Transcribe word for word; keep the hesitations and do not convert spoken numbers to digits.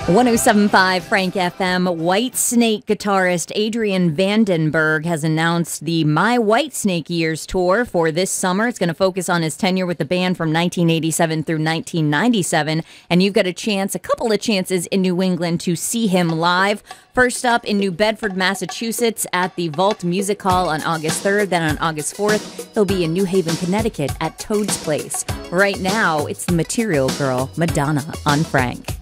one oh seven point five Frank F M. Whitesnake guitarist Adrian Vandenberg has announced the My Whitesnake Years tour for this summer. It's going to focus on his tenure with the band from nineteen eighty-seven through nineteen ninety-seven, and you've got a chance, a couple of chances in New England to see him live. First up in New Bedford, Massachusetts at the Vault Music Hall on August third. Then on August fourth, he'll be in New Haven, Connecticut at Toad's Place. Right now, it's the Material Girl, Madonna, on Frank.